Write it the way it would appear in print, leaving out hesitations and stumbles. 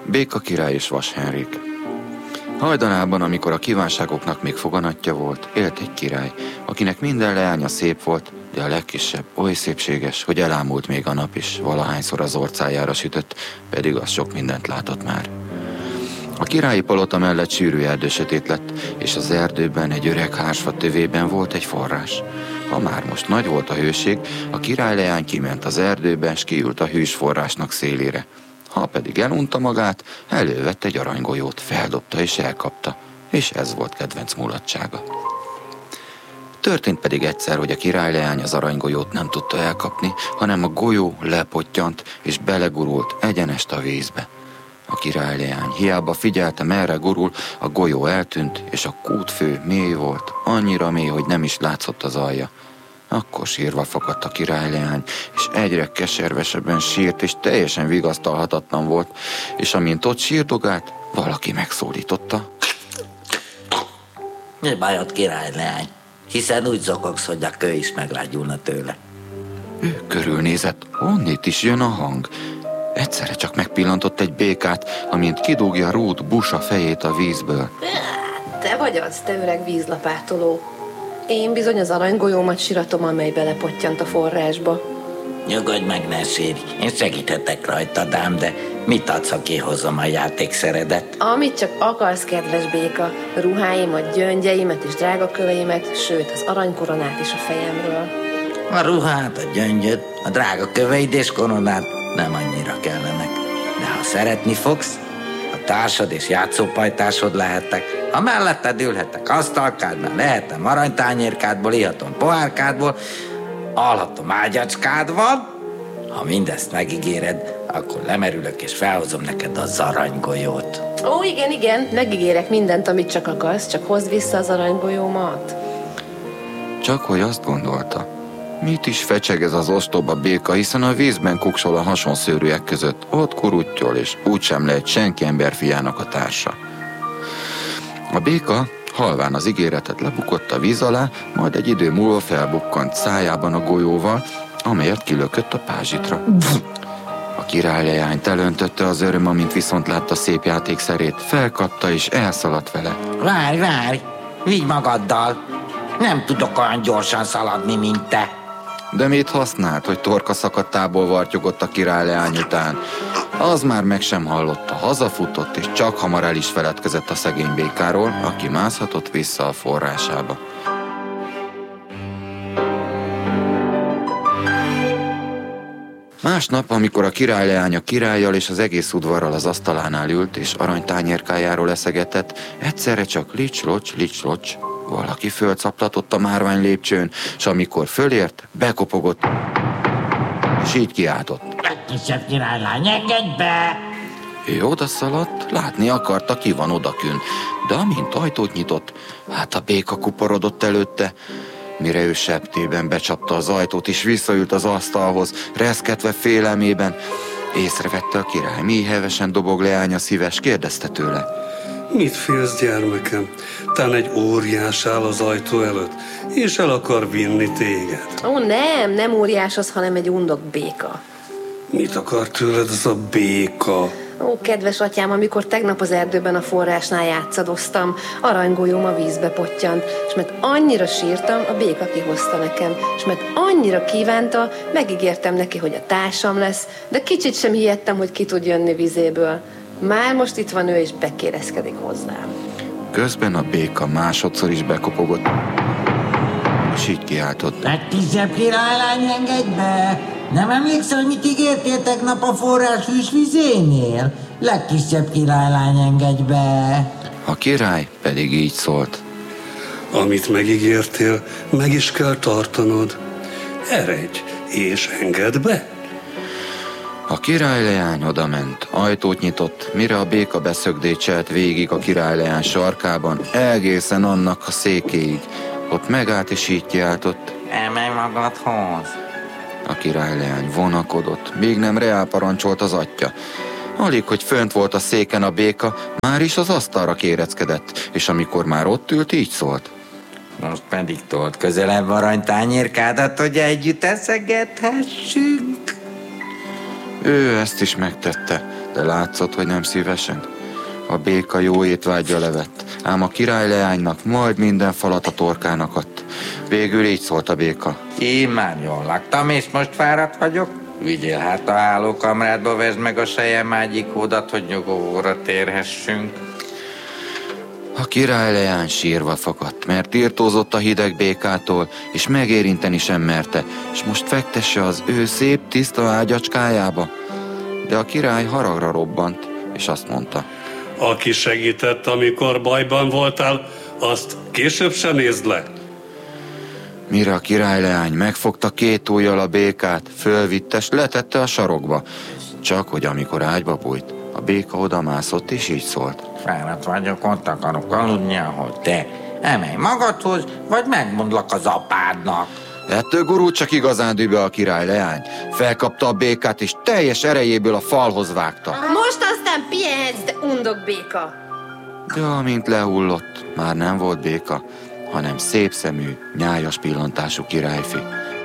Béka király és Vas Henrik. Hajdanában, amikor a kívánságoknak még foganatja volt, élt egy király, akinek minden leánya szép volt, de a legkisebb oly szépséges, hogy elámult még a nap is, valahányszor az orcájára sütött, pedig az sok mindent látott már. A királyi palota mellett sűrű erdő sötét lett, és az erdőben egy öreg hársfa tövében volt egy forrás. Ha már most nagy volt a hőség, a királyleány kiment az erdőbe, s kiült a hűs forrásnak szélére. Ha pedig elunta magát, elővett egy aranygolyót, feldobta és elkapta, és ez volt kedvenc mulatsága. Történt pedig egyszer, hogy a királyleány az aranygolyót nem tudta elkapni, hanem a golyó lepottyant és belegurult egyenest a vízbe. A királyleány hiába figyelte, merre gurul, a golyó eltűnt, és a kútfő mély volt, annyira mély, hogy nem is látszott az alja. Akkor sírva fakadt a királyleány, és egyre keservesebben sírt, és teljesen vigasztalhatatlan volt, és amint ott sírdogált, valaki megszólította. Mi bajod, királyleány? Hiszen úgy zokogsz, hogy a kő is meglágyulna tőle. Ő körülnézett, honnét is jön a hang. Egyszerre csak megpillantott egy békát, amint kidugja Rút busa fejét a vízből. Te vagy az, te öreg vízlapátoló. Én bizony az aranygolyómat siratom, amely belepottyant a forrásba. Nyugodj meg, ne sírj. Én segíthetek rajtad ám, de mit adsz, ha kihozom a játékszeredet? Amit csak akarsz, kedves béka. A ruháimat, gyöngyeimet és drágaköveimet, sőt, az aranykoronát is a fejemről. A ruhát, a gyöngyöd, a drága köveid és koronát nem annyira kellenek. De ha szeretni fogsz, a társad és játszópajtásod lehetek. Ha melletted ülhetek asztalkádnál, lehetem aranytányérkádból, ihatom pohárkádból, alhatom ágyacskádban. Ha mindezt megígéred, akkor lemerülök és felhozom neked az aranygolyót. Ó, igen, megígérek mindent, amit csak akarsz, csak hozd vissza az aranygolyómat. Csak hogy azt gondolta, mit is fecseg ez az ostoba béka, hiszen a vízben kuksol a hasonszőrűek között, ott kuruttyol, és úgysem lehet senki emberfiának a társa. A béka halván az ígéretet lebukott a víz alá, majd egy idő múlva felbukkant szájában a golyóval, amelyet kilökött a pázsitra. A királyleányt elöntötte az öröm, amint viszont látta szép játékszerét, felkapta és elszaladt vele. Várj, vigy magaddal! Nem tudok olyan gyorsan szaladni, mint te. De mit használt, hogy torka szakadtából vartyogott a királyleány után? Az már meg sem hallotta, hazafutott, és csak hamar el is feledkezett a szegény békáról, aki mászhatott vissza a forrásába. Másnap, amikor a királyleány a királlyal és az egész udvarral az asztalánál ült, és aranytányérkájáról eszegetett, egyszerre csak lics-locs, valaki fölcaplatott a márvány lépcsőn, s amikor fölért, bekopogott, és így kiáltott. Legkisebb királylány, engedj be! Ő odaszaladt, látni akarta, ki van odakün, de amint ajtót nyitott, hát a béka kuporodott előtte. Mire ő septében becsapta az ajtót, és visszaült az asztalhoz, reszketve félelmében, észrevette a király, mélyhevesen dobog leánya szíves, kérdezte tőle. Mit félsz, gyermekem? Tán egy óriás áll az ajtó előtt, és el akar vinni téged. Ó, nem óriás az, hanem egy undok béka. Mit akar tőled az a béka? Ó, kedves atyám, amikor tegnap az erdőben a forrásnál játszadoztam, aranygolyóm a vízbe pottyant, és mert annyira sírtam, a béka kihozta nekem, és mert annyira kívánta, megígértem neki, hogy a társam lesz, de kicsit sem hihettem, hogy ki tud jönni vizéből. Már most itt van ő, és bekérezkedik hozzám. Közben a béka másodszor is bekopogott, és így kiáltott. Legkisebb királylány, engedj be! Nem emlékszel, hogy mit ígértél tegnap a forrás hűs vizénél? Legkisebb királylány, engedj be! A király pedig így szólt. Amit megígértél, meg is kell tartanod. Eredj, és engedd be! A királyleány odament, ajtót nyitott, mire a béka beszögdécselt végig a királyleány sarkában, egészen annak a székéig. Ott megállt és így kiáltott. Emelj magadhoz! A királyleány vonakodott, még nem reálparancsolt az atyja. Alig, hogy fönt volt a széken a béka, már is az asztalra kéreckedett, és amikor már ott ült, így szólt. Most pedig told közelebb aranytányérkádat, hogy együtt eszegethessünk. Ő ezt is megtette, de látszott, hogy nem szívesen. A béka jó étvágya levett, ám a királyleánynak majd minden falat a torkának adt. Végül így szólt a béka. Én már jól laktam, és most fáradt vagyok. Vigyél hát a hálókamrádba, vezd meg a sejem ágyikódat, hogy nyugovóra térhessünk. A királyleány sírva fakadt, mert irtózott a hideg békától, és megérinteni sem merte, és most fektesse az ő szép, tiszta ágyacskájába. De a király haragra robbant, és azt mondta. Aki segített, amikor bajban voltál, azt később se nézd le. Mire a királyleány megfogta 2 ujjal a békát, fölvitte, s letette a sarokba. Csak hogy amikor ágyba bújt, a béka odamászott, és így szólt. Fáradt vagyok, ott akarok aludni, ahogy te. Emelj magadhoz, vagy megmondlak az apádnak. Ettől gurult csak igazán dübe a királyleány. Felkapta a békát, és teljes erejéből a falhoz vágta. Most aztán pihenhetsz, de undok béka. De amint lehullott, már nem volt béka, hanem szép szemű, nyájas pillantású királyfi.